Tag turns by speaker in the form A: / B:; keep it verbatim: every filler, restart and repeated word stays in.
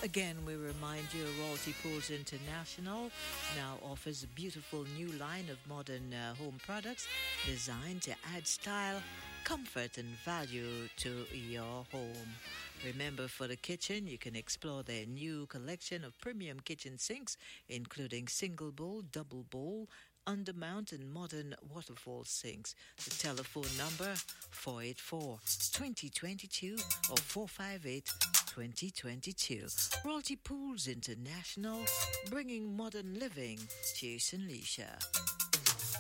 A: Again, we remind you Royalty Pools International now offers a beautiful new line of modern uh, home products designed to add style, comfort, and value to your home. Remember, for the kitchen, you can explore their new collection of premium kitchen sinks, including single bowl, double bowl, undermount, and modern waterfall sinks. The telephone number four eight four, two zero two two or four five eight, two zero two two. Royalty Pools International, bringing modern living to Saint Lucia.